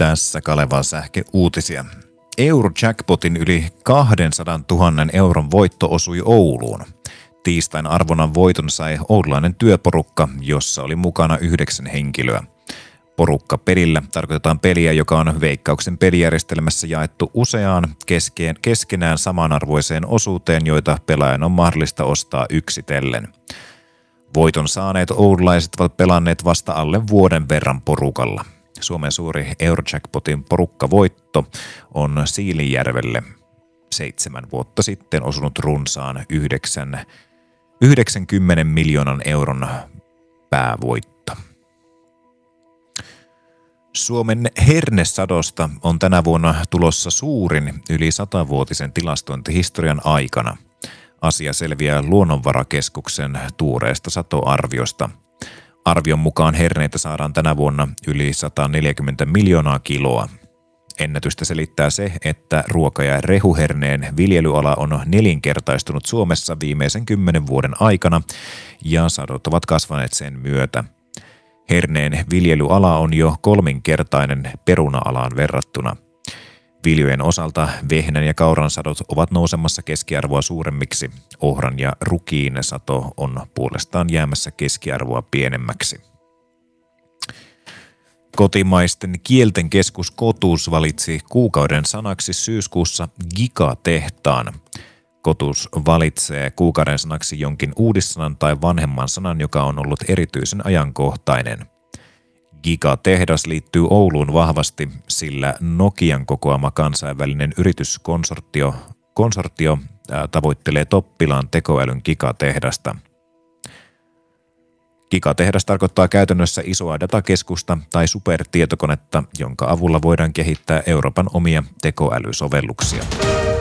Tässä Kalevan sähkö-uutisia. Eurojackpotin yli 200 000 euron voitto osui Ouluun. Tiistain arvonnan voiton sai oululainen työporukka, jossa oli mukana 9 henkilöä. Porukka-pelillä tarkoitetaan peliä, joka on Veikkauksen pelijärjestelmässä jaettu useaan keskenään samanarvoiseen osuuteen, joita pelaajan on mahdollista ostaa yksitellen. Voiton saaneet oululaiset ovat pelanneet vasta alle vuoden verran porukalla. Suomen suuri Eurojackpotin porukkavoitto on Siilinjärvelle 7 vuotta sitten osunut runsaan 90 miljoonan euron päävoitto. Suomen hernesadosta on tänä vuonna tulossa suurin yli 100-vuotisen tilastointihistorian aikana. Asia selviää Luonnonvarakeskuksen tuoreesta satoarviosta. Arvion mukaan herneitä saadaan tänä vuonna yli 140 miljoonaa kiloa. Ennätystä selittää se, että ruoka- ja rehuherneen viljelyala on nelinkertaistunut Suomessa viimeisen 10 vuoden aikana ja sadot ovat kasvaneet sen myötä. Herneen viljelyala on jo 3-kertainen peruna-alaan verrattuna. Viljojen osalta vehnän ja kauran sadot ovat nousemassa keskiarvoa suuremmiksi. Ohran ja rukiin sato on puolestaan jäämässä keskiarvoa pienemmäksi. Kotimaisten kielten keskus Kotus valitsi kuukauden sanaksi syyskuussa gigatehtaan. Kotus valitsee kuukauden sanaksi jonkin uudissanan tai vanhemman sanan, joka on ollut erityisen ajankohtainen. Gigatehdas liittyy Ouluun vahvasti, sillä Nokian kokoama kansainvälinen yrityskonsortio tavoittelee Toppilaan tekoälyn gigatehdasta. Gigatehdas tarkoittaa käytännössä isoa datakeskusta tai supertietokonetta, jonka avulla voidaan kehittää Euroopan omia tekoälysovelluksia.